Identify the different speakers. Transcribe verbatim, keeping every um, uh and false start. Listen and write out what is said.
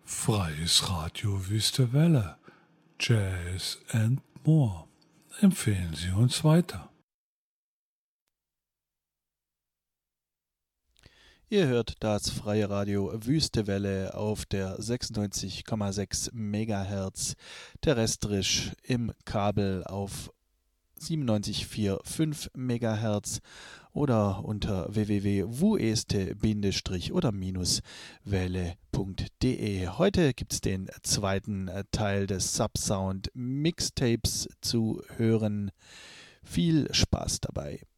Speaker 1: Freies Radio Wüste Welle, Jazz and More. Empfehlen Sie uns weiter.
Speaker 2: Ihr hört das Freie Radio Wüste Welle auf der sechsundneunzig Komma sechs Megahertz, terrestrisch im Kabel auf siebenundneunzig Komma vier fünf Megahertz oder unter w w w punkt wueste oder minus welle punkt de. Heute gibt es den zweiten Teil des Subsound Mixtapes zu hören. Viel Spaß dabei.